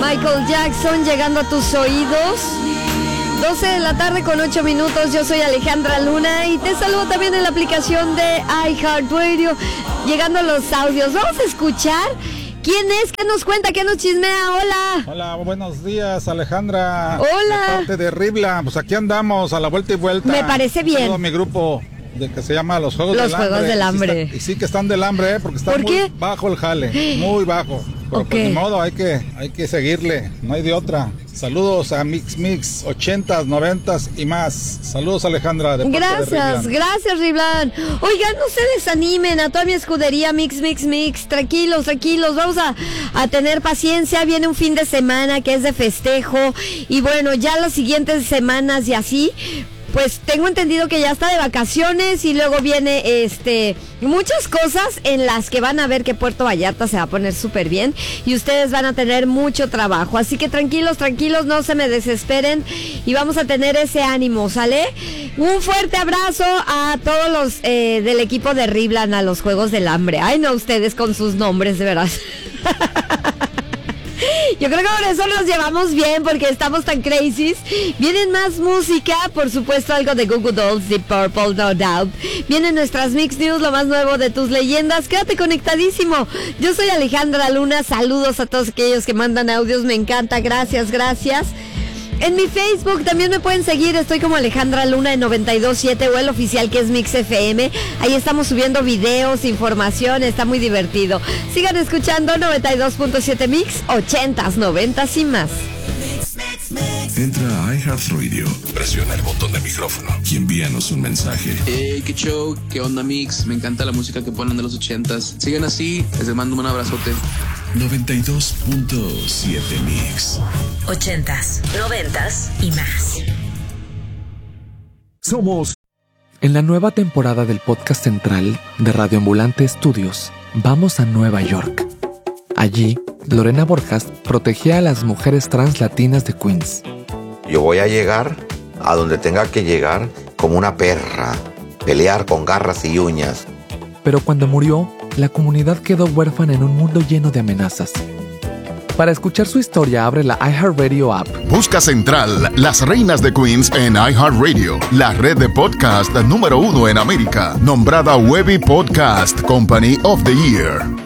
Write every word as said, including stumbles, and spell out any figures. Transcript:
Michael Jackson llegando a tus oídos. doce de la tarde con ocho minutos. Yo soy Alejandra Luna y te saludo también en la aplicación de iHeartRadio. Llegando los audios, vamos a escuchar. ¿Quién es? ¿Qué nos cuenta? ¿Qué nos chismea? Hola. Hola, buenos días, Alejandra. Hola. De parte de Ribla, pues aquí andamos a la vuelta y vuelta. Me parece bien. Todo mi grupo de que se llama Los Juegos Los del Juegos Hambre. del Hambre. Y sí, está, y sí que están del hambre, ¿eh? Porque está ¿Por muy qué? bajo el jale, muy bajo. Pero Ok. pues ni modo, hay que, hay que seguirle, no hay de otra. Saludos a Mix Mix, ochentas, noventas y más. Saludos, Alejandra. De parte Gracias, de gracias, Riblan. Oigan, no se desanimen, a toda mi escudería Mix, Mix, Mix. Tranquilos, tranquilos, vamos a, a tener paciencia. Viene un fin de semana que es de festejo. Y bueno, ya las siguientes semanas y así, pues tengo entendido que ya está de vacaciones y luego viene este muchas cosas en las que van a ver que Puerto Vallarta se va a poner súper bien y ustedes van a tener mucho trabajo. Así que tranquilos, tranquilos, no se me desesperen y vamos a tener ese ánimo, ¿sale? Un fuerte abrazo a todos los eh, del equipo de Riblan, a los Juegos del Hambre. Ay, no, ustedes con sus nombres, de verdad. Yo creo que por eso nos llevamos bien, porque estamos tan crazies. Vienen más música, por supuesto algo de Goo Goo Dolls, Deep Purple, no doubt. Vienen nuestras Mix News, lo más nuevo de tus leyendas. Quédate conectadísimo. Yo soy Alejandra Luna, saludos a todos aquellos que mandan audios, me encanta, gracias, gracias. En mi Facebook también me pueden seguir, estoy como Alejandra Luna en noventa y dos punto siete o el oficial que es Mix F M. Ahí estamos subiendo videos, información, está muy divertido. Sigan escuchando noventa y dos punto siete Mix, ochentas, noventas y más. Entra a iHeartRadio, presiona el botón de micrófono y envíanos un mensaje. Hey, qué show, qué onda Mix, me encanta la música que ponen de los ochentas. Sigan así, les mando un abrazote. noventa y dos punto siete Mix. Ochentas, noventas y más. Somos. En la nueva temporada del podcast central de Radio Ambulante Estudios, vamos a Nueva York. Allí, Lorena Borjas protegía a las mujeres trans latinas de Queens. Yo voy a llegar a donde tenga que llegar como una perra, pelear con garras y uñas. Pero cuando murió, la comunidad quedó huérfana en un mundo lleno de amenazas. Para escuchar su historia, abre la iHeartRadio app. Busca Central, Las Reinas de Queens en iHeartRadio, la red de podcast número uno en América, nombrada Webby Podcast Company of the Year.